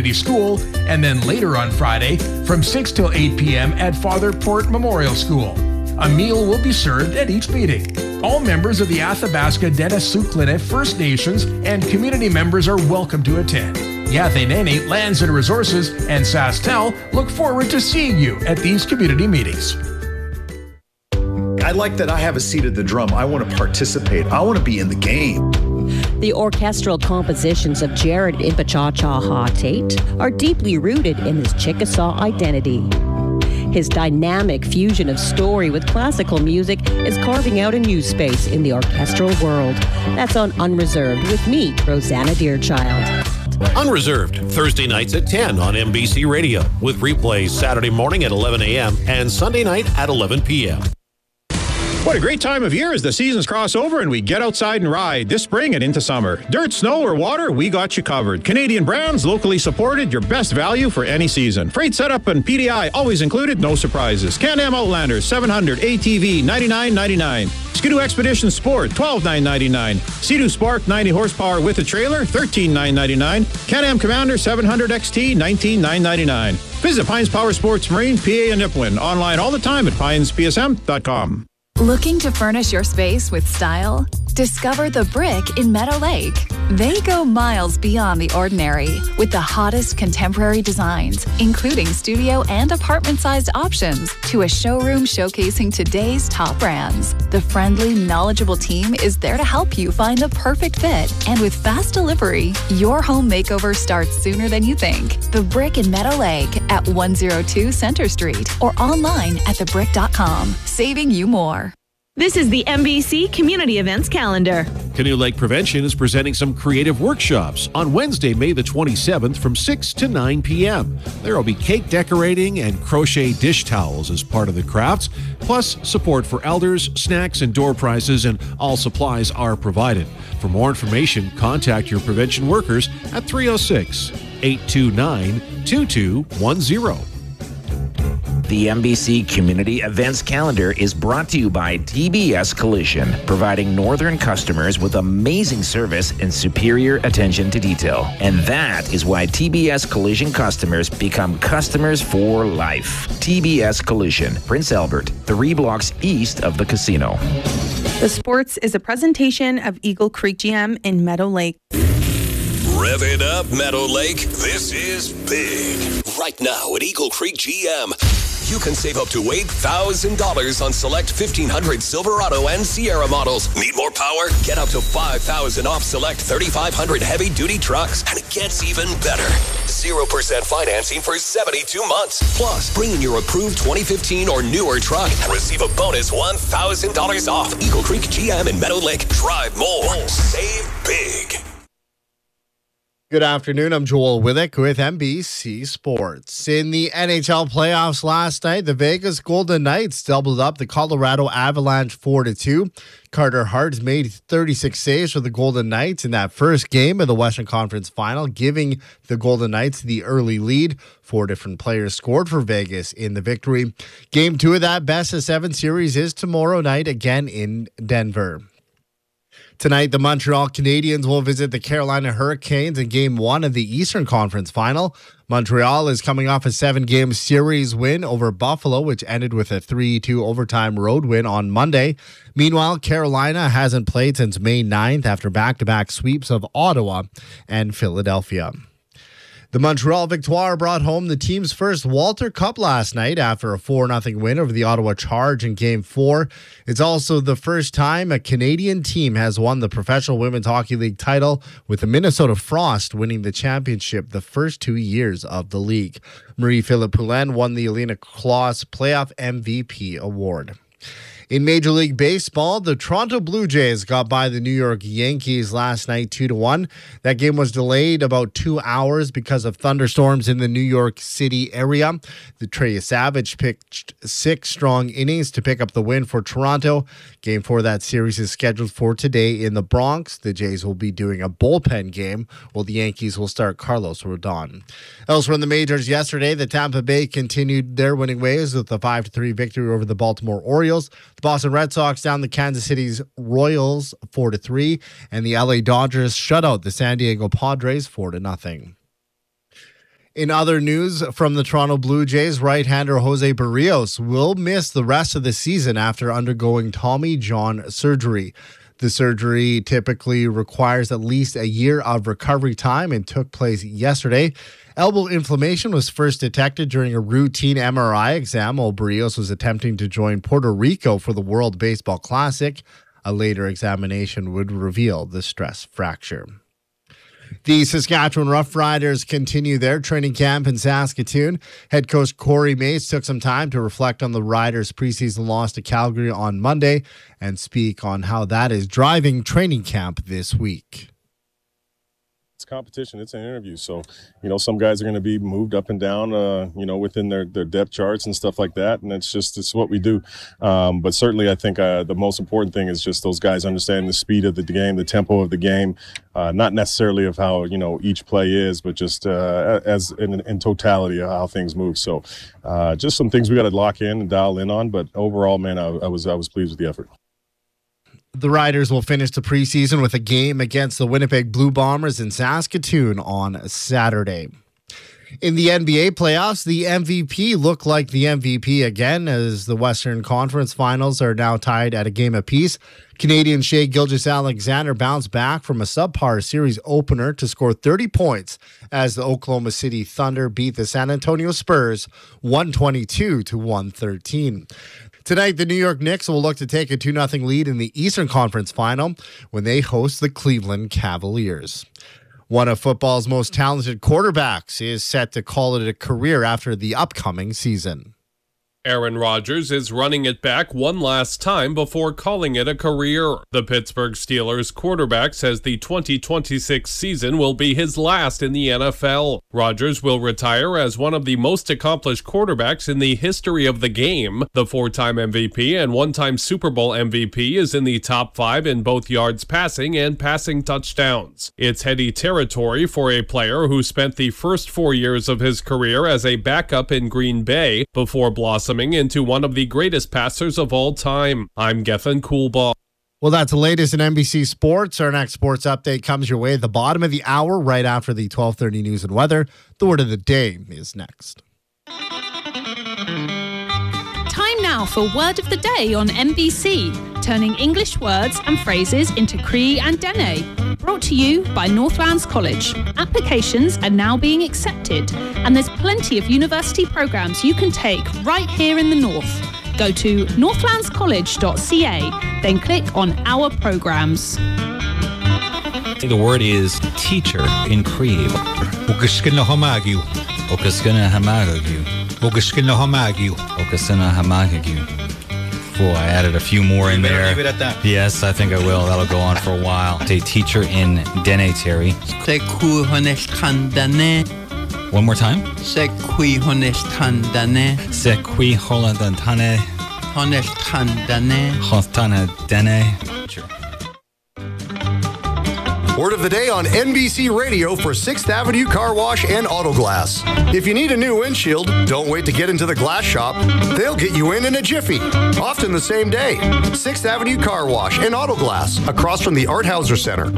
Community School, and then later on Friday from 6 till 8 p.m. at Father Port Memorial School. A meal will be served at each meeting. All members of the Athabasca Dennis-Sukline First Nations and community members are welcome to attend. Yahthenene Lands and Resources and SaskTel look forward to seeing you at these community meetings. I like that I have a seat at the drum. I want to participate. I want to be in the game. The orchestral compositions of Jared Impachacha Tate are deeply rooted in his Chickasaw identity. His dynamic fusion of story with classical music is carving out a new space in the orchestral world. That's on Unreserved with me, Rosanna Deerchild. Unreserved, Thursday nights at 10 on MBC Radio, with replays Saturday morning at 11 a.m. and Sunday night at 11 p.m. What a great time of year as the seasons cross over and we get outside and ride this spring and into summer. Dirt, snow, or water, we got you covered. Canadian brands, locally supported, your best value for any season. Freight setup and PDI always included, no surprises. Can-Am Outlander 700 ATV $99.99. Skidoo Expedition Sport $12,999. Sea-Doo Spark 90 horsepower with a trailer $13,999. Can-Am Commander 700 XT $19,999. Visit Pines Power Sports Marine, PA and Nipawin. Online all the time at pinespsm.com. Looking to furnish your space with style? Discover The Brick in Meadow Lake. They go miles beyond the ordinary with the hottest contemporary designs, including studio and apartment-sized options, to a showroom showcasing today's top brands. The friendly, knowledgeable team is there to help you find the perfect fit. And with fast delivery, your home makeover starts sooner than you think. The Brick in Meadow Lake at 102 Center Street or online at thebrick.com, saving you more. This is the MBC Community Events Calendar. Canoe Lake Prevention is presenting some creative workshops on Wednesday, May the 27th from 6 to 9 p.m. There will be cake decorating and crochet dish towels as part of the crafts, plus support for elders, snacks, and door prizes, and all supplies are provided. For more information, contact your prevention workers at 306-829-2210. The MBC Community Events Calendar is brought to you by TBS Collision, providing northern customers with amazing service and superior attention to detail. And that is why TBS Collision customers become customers for life. TBS Collision, Prince Albert, 3 blocks east of the casino. The Sports is a presentation of Eagle Creek GM in Meadow Lake. Rev it up, Meadow Lake. This is big. Right now at Eagle Creek GM, you can save up to $8,000 on select 1500 Silverado and Sierra models. Need more power? Get up to $5,000 off select 3500 heavy-duty trucks. And it gets even better. 0% financing for 72 months. Plus, bring in your approved 2015 or newer truck and receive a bonus $1,000 off. Eagle Creek GM in Meadow Lake. Drive more. Save big. Good afternoon. I'm Joel Withick with NBC Sports. In the NHL playoffs last night, the Vegas Golden Knights doubled up the Colorado Avalanche 4-2. Carter Hart made 36 saves for the Golden Knights in that first game of the Western Conference Final, giving the Golden Knights the early lead. 4 different players scored for Vegas in the victory. Game 2 of that best-of-7 series is tomorrow night again in Denver. Tonight, the Montreal Canadiens will visit the Carolina Hurricanes in Game 1 of the Eastern Conference Final. Montreal is coming off a 7-game series win over Buffalo, which ended with a 3-2 overtime road win on Monday. Meanwhile, Carolina hasn't played since May 9th after back-to-back sweeps of Ottawa and Philadelphia. The Montreal Victoire brought home the team's first Walter Cup last night after a 4-0 win over the Ottawa Charge in Game 4. It's also the first time a Canadian team has won the Professional Women's Hockey League title, with the Minnesota Frost winning the championship the first 2 years of the league. Marie-Philip Poulin won the Alina Kloss Playoff MVP award. In Major League Baseball, the Toronto Blue Jays got by the New York Yankees last night 2-1. That game was delayed about 2 hours because of thunderstorms in the New York City area. The Trey Savage pitched 6 strong innings to pick up the win for Toronto. Game 4 of that series is scheduled for today in the Bronx. The Jays will be doing a bullpen game, while the Yankees will start Carlos Rodon. Elsewhere in the majors yesterday, the Tampa Bay continued their winning ways with a 5-3 victory over the Baltimore Orioles. The Boston Red Sox down the Kansas City's Royals 4-3, and the LA Dodgers shut out the San Diego Padres 4-0. In other news from the Toronto Blue Jays, right-hander Jose Barrios will miss the rest of the season after undergoing Tommy John surgery. The surgery typically requires at least a year of recovery time and took place yesterday. Elbow inflammation was first detected during a routine MRI exam while Barrios was attempting to join Puerto Rico for the World Baseball Classic. A later examination would reveal the stress fracture. The Saskatchewan Roughriders continue their training camp in Saskatoon. Head coach Corey Mace took some time to reflect on the Riders' preseason loss to Calgary on Monday and speak on how that is driving training camp this week. It's competition. It's an interview. So, some guys are going to be moved up and down, within their depth charts and stuff like that. And it's what we do. But certainly I think the most important thing is just those guys understanding the speed of the game, the tempo of the game, not necessarily of how, each play is, but just as in totality of how things move. So just some things we got to lock in and dial in on. But overall, man, I was pleased with the effort. The Riders will finish the preseason with a game against the Winnipeg Blue Bombers in Saskatoon on Saturday. In the NBA playoffs, the MVP looked like the MVP again as the Western Conference Finals are now tied at a game apiece. Canadian Shai Gilgeous-Alexander bounced back from a subpar series opener to score 30 points as the Oklahoma City Thunder beat the San Antonio Spurs 122-113. Tonight, the New York Knicks will look to take a 2-0 lead in the Eastern Conference Final when they host the Cleveland Cavaliers. One of football's most talented quarterbacks is set to call it a career after the upcoming season. Aaron Rodgers is running it back one last time before calling it a career. The Pittsburgh Steelers quarterback says the 2026 season will be his last in the NFL. Rodgers will retire as one of the most accomplished quarterbacks in the history of the game. The 4-time MVP and 1-time Super Bowl MVP is in the top 5 in both yards passing and passing touchdowns. It's heady territory for a player who spent the first 4 years of his career as a backup in Green Bay before blossoming into one of the greatest passers of all time. I'm Gethin Coolbaugh. Well, that's the latest in NBC Sports. Our next sports update comes your way at the bottom of the hour, right after the 12:30 news and weather. The word of the day is next. Time now for Word of the Day on NBC, turning English words and phrases into Cree and Dene. Brought to you by Northlands College. Applications are now being accepted, and there's plenty of university programs you can take right here in the North. Go to northlandscollege.ca, then click on Our Programs. The word is teacher in Cree. Before I added a few more in there. Leave it at that. Yes, I think I will. That'll go on for a while. A teacher in Dene, Terry. One more time. Word of the day on NBC Radio for 6th Avenue Car Wash and Auto Glass. If you need a new windshield, don't wait to get into the glass shop. They'll get you in a jiffy, often the same day. 6th Avenue Car Wash and Auto Glass, across from the Art Hauser Center.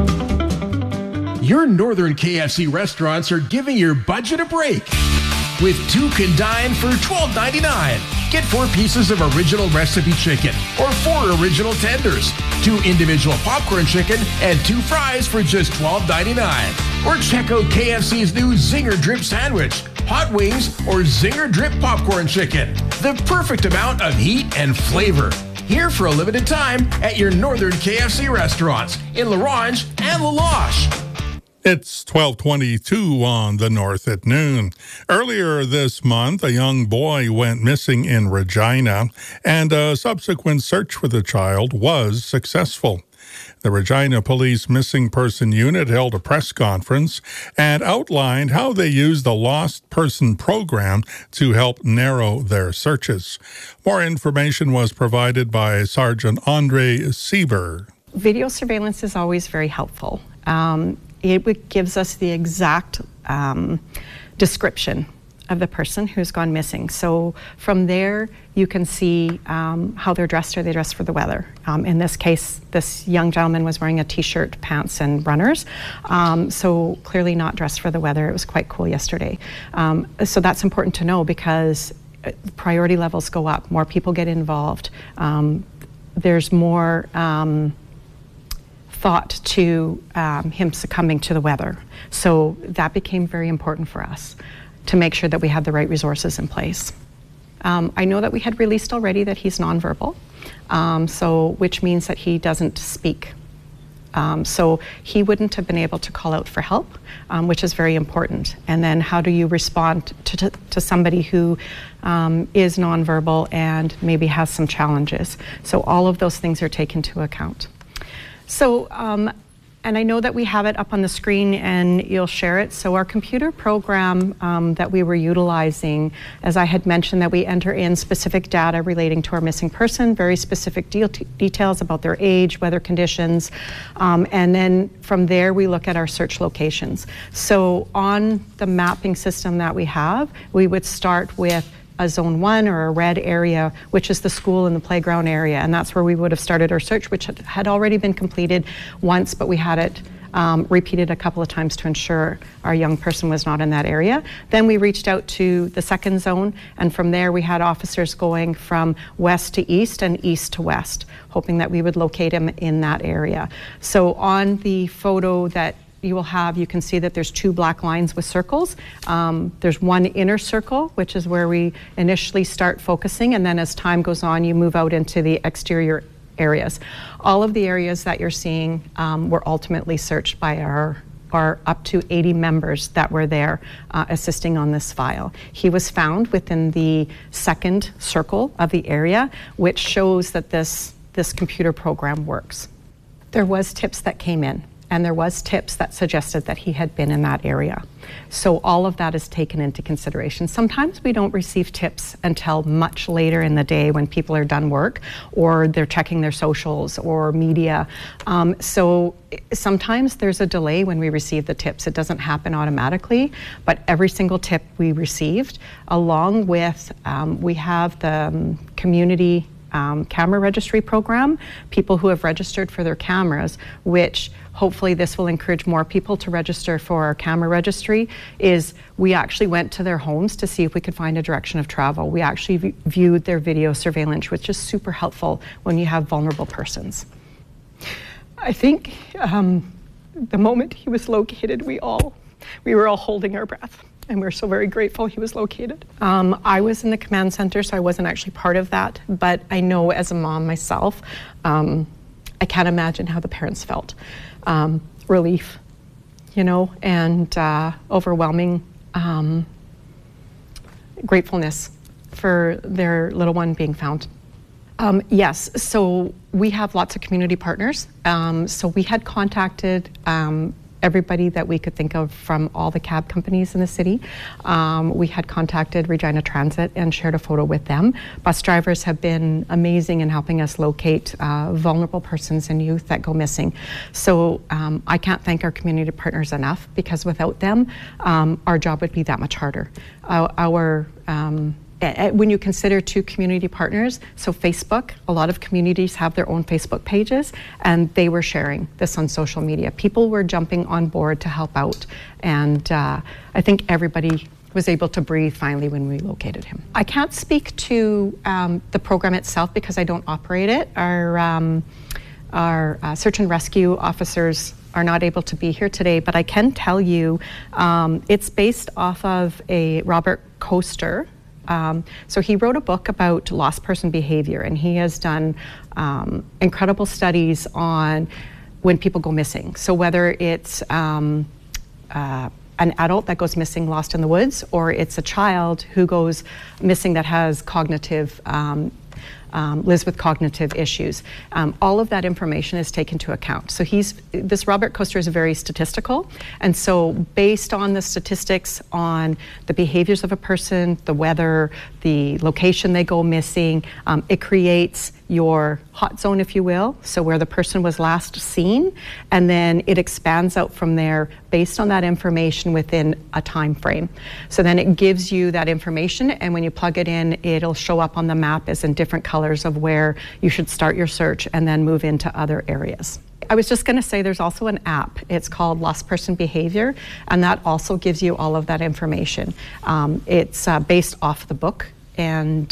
Your Northern KFC restaurants are giving your budget a break. With 2 can dine for $12.99. Get 4 pieces of original recipe chicken or 4 original tenders, 2 individual popcorn chicken, and 2 fries for just $12.99. Or check out KFC's new Zinger Drip Sandwich, hot wings, or Zinger Drip Popcorn Chicken. The perfect amount of heat and flavor. Here for a limited time at your Northern KFC restaurants in La Ronge and La Loche. It's 12:22 on the North at noon. Earlier this month, a young boy went missing in Regina, and a subsequent search for the child was successful. The Regina Police Missing Person Unit held a press conference and outlined how they used the Lost Person Program to help narrow their searches. More information was provided by Sergeant Andre Sieber. Video surveillance is always very helpful. It gives us the exact description of the person who's gone missing. So from there, you can see how they're dressed. Are they dressed for the weather? In this case, this young gentleman was wearing a t-shirt, pants, and runners. So clearly not dressed for the weather. It was quite cool yesterday. So that's important to know because priority levels go up. More people get involved. There's more thought to him succumbing to the weather. So that became very important for us to make sure that we had the right resources in place. I know that we had released already that he's nonverbal, which means that he doesn't speak. So he wouldn't have been able to call out for help, which is very important. And then how do you respond to somebody who is nonverbal and maybe has some challenges? So all of those things are taken into account. So, and I know that we have it up on the screen and you'll share it. So our computer program that we were utilizing, as I had mentioned, that we enter in specific data relating to our missing person, very specific details about their age, weather conditions, and then from there we look at our search locations. So on the mapping system that we have, we would start with a zone 1 or a red area, which is the school and the playground area. And that's where we would have started our search, which had already been completed once, but we had it repeated a couple of times to ensure our young person was not in that area. Then we reached out to the second zone, and from there we had officers going from west to east and east to west, hoping that we would locate him in that area. So on the photo that you will have, you can see that there's 2 black lines with circles. There's one inner circle, which is where we initially start focusing, and then as time goes on, you move out into the exterior areas. All of the areas that you're seeing were ultimately searched by our up to 80 members that were there assisting on this file. He was found within the second circle of the area, which shows that this computer program works. There was tips that came in, and there was tips that suggested that he had been in that area. So all of that is taken into consideration. Sometimes we don't receive tips until much later in the day when people are done work or they're checking their socials or media. So sometimes there's a delay when we receive the tips. It doesn't happen automatically, but every single tip we received, along with, we have the community camera registry program, people who have registered for their cameras, which hopefully this will encourage more people to register for our camera registry, is we actually went to their homes to see if we could find a direction of travel. We actually viewed their video surveillance, which is super helpful when you have vulnerable persons. I think the moment he was located, we were all holding our breath. And we're so very grateful he was located. I was in the command center, so I wasn't actually part of that, but I know as a mom myself, I can't imagine how the parents felt. Relief, and overwhelming gratefulness for their little one being found. Yes, so we have lots of community partners. So we had contacted everybody that we could think of from all the cab companies in the city. We had contacted Regina Transit and shared a photo with them. Bus drivers have been amazing in helping us locate vulnerable persons and youth that go missing. So I can't thank our community partners enough, because without them, our job would be that much harder. When you consider 2 community partners, so Facebook, a lot of communities have their own Facebook pages, and they were sharing this on social media. People were jumping on board to help out, and I think everybody was able to breathe finally when we located him. I can't speak to the program itself because I don't operate it. Our search and rescue officers are not able to be here today, but I can tell you it's based off of a Robert Coaster. So he wrote a book about lost person behavior, and he has done incredible studies on when people go missing. So whether it's an adult that goes missing, lost in the woods, or it's a child who goes missing that has cognitive lives with cognitive issues. All of that information is taken into account. So this Robert Coaster is very statistical, and so based on the statistics on the behaviors of a person, the weather, the location they go missing, it creates your hot zone, if you will, so where the person was last seen, and then it expands out from there based on that information within a time frame. So then it gives you that information, and when you plug it in, it'll show up on the map as in different colors of where you should start your search and then move into other areas. I was just going to say there's also an app. It's called Lost Person Behavior, and that also gives you all of that information. It's based off the book, and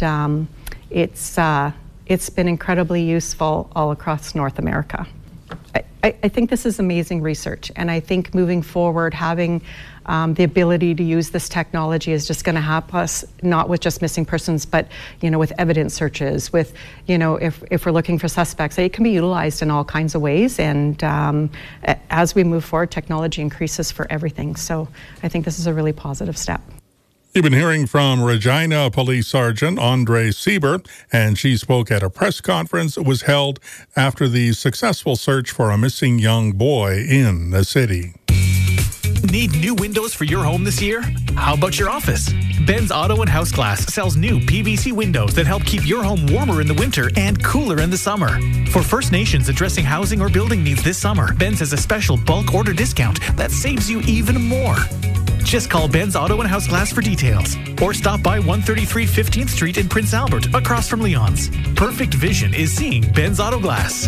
it's been incredibly useful all across North America. I think this is amazing research, and I think moving forward, having the ability to use this technology is just going to help us, not with just missing persons, but with evidence searches, with if we're looking for suspects, it can be utilized in all kinds of ways. And as we move forward, technology increases for everything. So I think this is a really positive step. You've been hearing from Regina Police Sergeant Andre Sieber, and she spoke at a press conference that was held after the successful search for a missing young boy in the city. Need new windows for your home this year? How about your office? Ben's Auto and House Glass sells new PVC windows that help keep your home warmer in the winter and cooler in the summer. For First Nations addressing housing or building needs this summer, Ben's has a special bulk order discount that saves you even more. Just call Ben's Auto and House Glass for details, or stop by 133 15th Street in Prince Albert, across from Leon's. Perfect vision is seeing Ben's Auto Glass.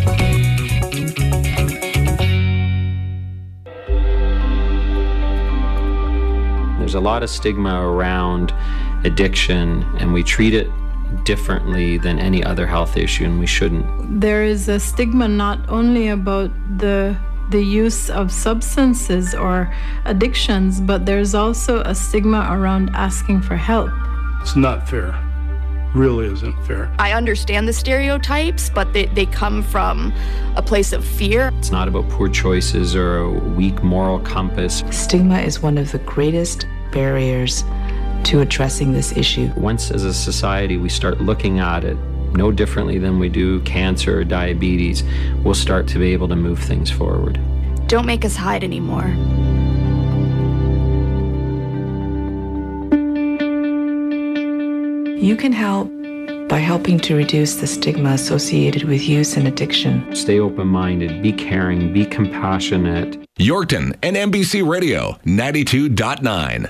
There's a lot of stigma around addiction, and we treat it differently than any other health issue, and we shouldn't. There is a stigma not only about the use of substances or addictions, but there's also a stigma around asking for help. It's not fair. Really isn't fair. I understand the stereotypes, but they come from a place of fear. It's not about poor choices or a weak moral compass. Stigma is one of the greatest barriers to addressing this issue. Once as a society we start looking at it no differently than we do cancer or diabetes, we'll start to be able to move things forward. Don't make us hide anymore. You can help by helping to reduce the stigma associated with use and addiction. Stay open-minded, be caring, be compassionate. Yorkton and MBC Radio 92.9.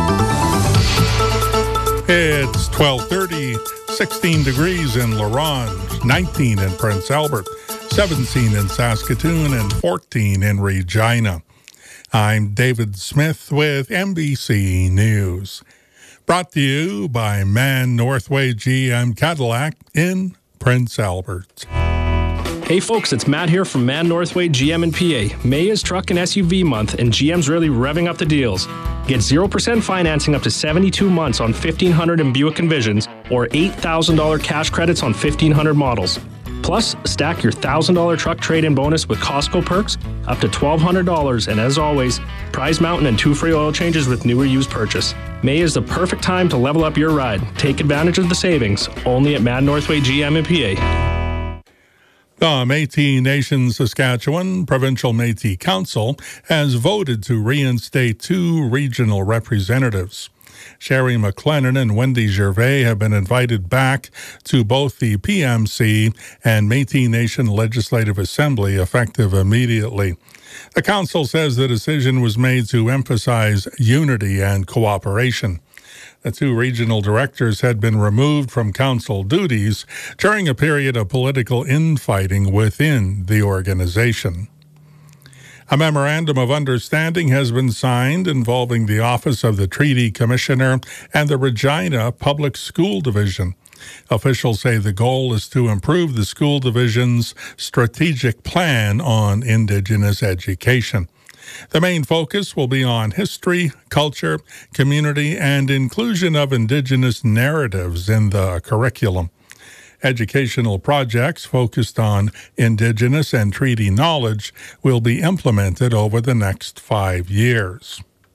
It's 12:30, 16 degrees in La Ronge, 19 in Prince Albert, 17 in Saskatoon, and 14 in Regina. I'm David Smith with MBC News. Brought to you by Man Northway GM Cadillac in Prince Albert. Hey folks, it's Matt here from Man Northway GM in PA. May is truck and SUV month, and GM's really revving up the deals. Get 0% financing up to 72 months on 1500 and Buick Envisions, or $8,000 cash credits on 1500 models. Plus, stack your $1,000 truck trade-in bonus with Costco perks up to $1,200, and as always, Prize Mountain and 2 free oil changes with new or used purchase. May is the perfect time to level up your ride. Take advantage of the savings, only at Mad Northway GM in PA. The Métis Nation Saskatchewan Provincial Métis Council has voted to reinstate 2 regional representatives. Sherry McLennan and Wendy Gervais have been invited back to both the PMC and Métis Nation Legislative Assembly effective immediately. The council says the decision was made to emphasize unity and cooperation. The 2 regional directors had been removed from council duties during a period of political infighting within the organization. A memorandum of understanding has been signed involving the Office of the Treaty Commissioner and the Regina Public School Division. Officials say the goal is to improve the school division's strategic plan on Indigenous education. The main focus will be on history, culture, community, and inclusion of Indigenous narratives in the curriculum. Educational projects focused on Indigenous and treaty knowledge will be implemented over the next 5 years.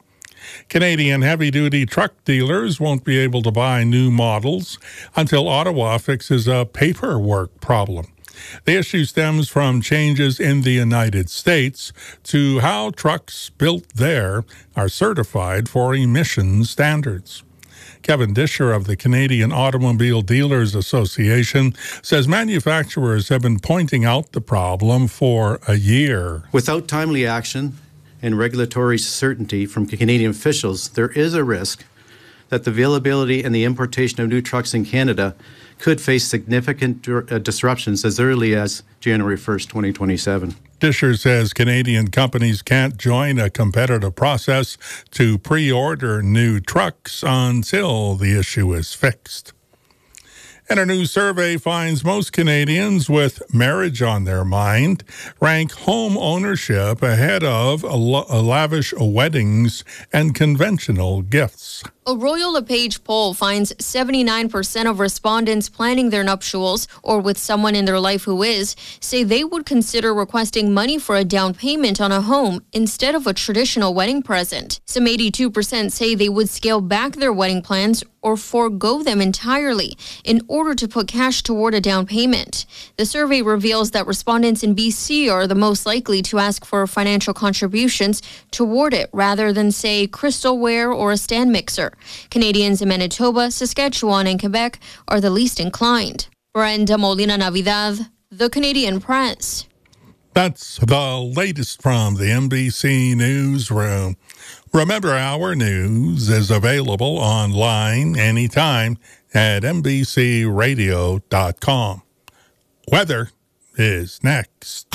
Canadian heavy-duty truck dealers won't be able to buy new models until Ottawa fixes a paperwork problem. The issue stems from changes in the United States to how trucks built there are certified for emission standards. Kevin Disher of the Canadian Automobile Dealers Association says manufacturers have been pointing out the problem for a year. Without timely action and regulatory certainty from Canadian officials, there is a risk that the availability and the importation of new trucks in Canada could face significant disruptions as early as January 1st, 2027. Disher says Canadian companies can't join a competitive process to pre-order new trucks until the issue is fixed. And a new survey finds most Canadians with marriage on their mind rank home ownership ahead of lavish weddings and conventional gifts. A Royal LePage poll finds 79% of respondents planning their nuptials or with someone in their life who is, say they would consider requesting money for a down payment on a home instead of a traditional wedding present. Some 82% say they would scale back their wedding plans or forego them entirely in order to put cash toward a down payment. The survey reveals that respondents in BC are the most likely to ask for financial contributions toward it rather than, say, crystalware or a stand mixer. Canadians in Manitoba, Saskatchewan, and Quebec are the least inclined. Brenda Molina Navidad, The Canadian Press. That's the latest from the NBC Newsroom. Remember, our news is available online anytime at NBCRadio.com. Weather is next.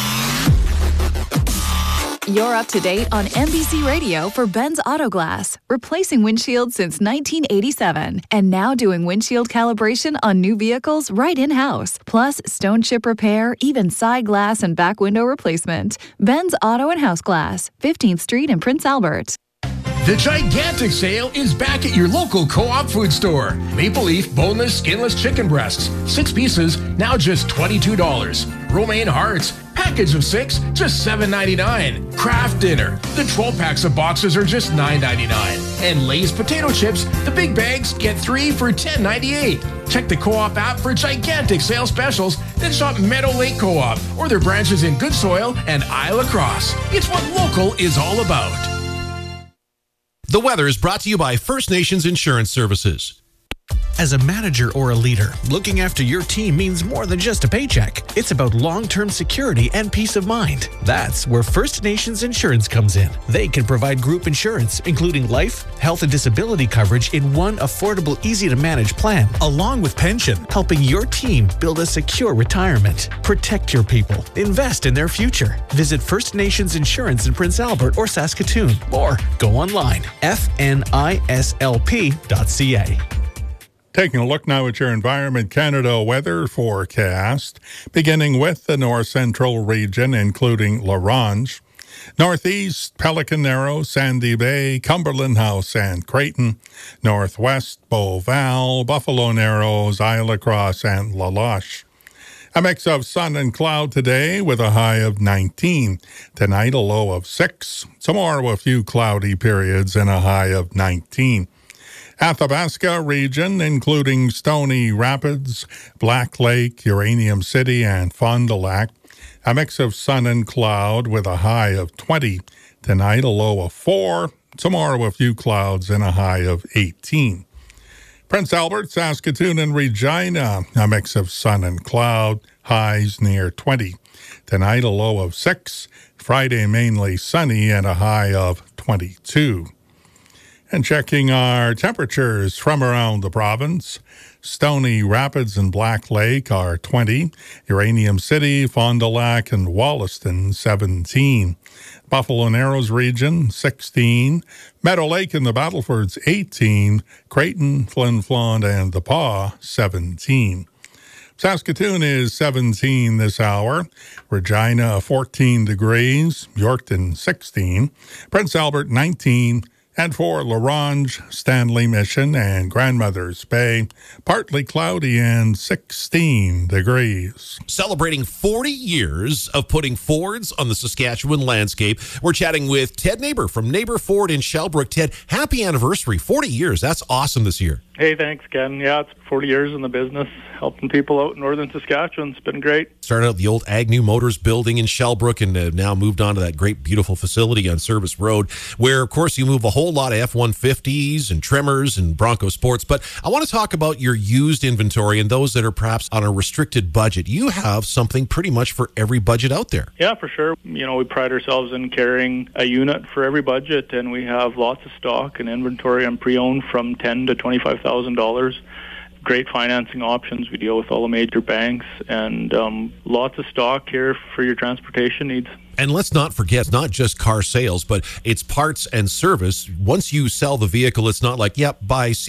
You're up to date on NBC Radio for Ben's Auto Glass, replacing windshields since 1987 and now doing windshield calibration on new vehicles right in-house. Plus, stone chip repair, even side glass and back window replacement. Ben's Auto and House Glass, 15th Street in Prince Albert. The gigantic sale is back at your local Co-op food store. Maple Leaf boneless, skinless chicken breasts, 6 pieces, now just $22. Romaine hearts, package of 6, just $7.99. Kraft dinner, the 12 packs of boxes are just $9.99. And Lay's potato chips, the big bags, get 3 for $10.98. Check the Co-op app for gigantic sale specials, then shop Meadow Lake Co-op or their branches in Good Soil and Isle La Crosse. It's what local is all about. The weather is brought to you by First Nations Insurance Services. As a manager or a leader, looking after your team means more than just a paycheck. It's about long-term security and peace of mind. That's where First Nations Insurance comes in. They can provide group insurance, including life, health, and disability coverage in one affordable, easy-to-manage plan, along with pension, helping your team build a secure retirement. Protect your people. Invest in their future. Visit First Nations Insurance in Prince Albert or Saskatoon, or go online, fnislp.ca. Taking a look now at your Environment Canada weather forecast, beginning with the north central region, including La Ronge, northeast, Pelican Narrow, Sandy Bay, Cumberland House, and Creighton, northwest, Beauval, Buffalo Narrows, Isle La Crosse, and La Loche. A mix of sun and cloud today with a high of 19. Tonight, a low of 6. Tomorrow, a few cloudy periods and a high of 19. Athabasca region, including Stony Rapids, Black Lake, Uranium City, and Fond du Lac. A mix of sun and cloud with a high of 20. Tonight, a low of 4. Tomorrow, a few clouds and a high of 18. Prince Albert, Saskatoon, and Regina. A mix of sun and cloud. Highs near 20. Tonight, a low of 6. Friday, mainly sunny and a high of 22. And checking our temperatures from around the province, Stony Rapids and Black Lake are 20, Uranium City, Fond du Lac, and Wollaston 17, Buffalo Narrows region 16, Meadow Lake and the Battlefords 18, Creighton, Flin Flon, and the Pas 17. Saskatoon is 17 this hour, Regina 14 degrees, Yorkton 16, Prince Albert 19, And for La Ronge, Stanley Mission, and Grandmother's Bay, partly cloudy and 16 degrees. Celebrating 40 years of putting Fords on the Saskatchewan landscape. We're chatting with Ted Neighbor from Neighbor Ford in Shellbrook. Ted, happy anniversary, 40 years. That's awesome this year. Hey, thanks, Ken. Yeah, it's 40 years in the business, helping people out in northern Saskatchewan. It's been great. Started out the old Agnew Motors building in Shellbrook and now moved on to that great, beautiful facility on Service Road, where, of course, you move a whole lot of F-150s and Tremors and Bronco Sports. But I want to talk about your used inventory and those that are perhaps on a restricted budget. You have something pretty much for every budget out there. Yeah, for sure. You know, we pride ourselves in carrying a unit for every budget, and we have lots of stock and inventory on pre-owned from $10,000 to $25,000. Great financing options. We deal with all the major banks, and lots of stock here for your transportation needs. And let's not forget, it's not just car sales, but it's parts and service. Once you sell the vehicle, it's not like, yep, bye,